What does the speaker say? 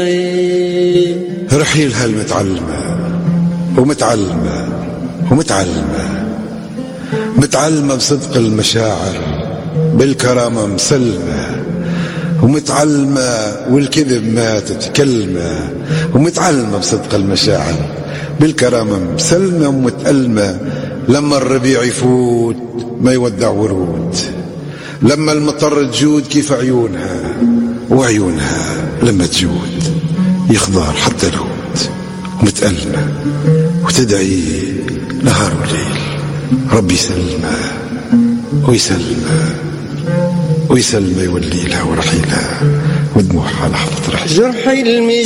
رحيلها المتعلمة ومتعلمة ومتعلمة، متعلمة بصدق المشاعر بالكرامة مسلمة، ومتعلمة والكذب ما تتكلمة، ومتعلمة بصدق المشاعر بالكرامة مسلمة ومتألمة. لما الربيع يفوت ما يودع ورود، لما المطر تجود كيف عيونها، وعيونها لما تجود يخضر حتى الهود. ومتألمة وتدعي نهار وليل ربي يسلمها ويسلمها ويسلمها، يولي لها ورحيلها ودموعها لحظة رحيل.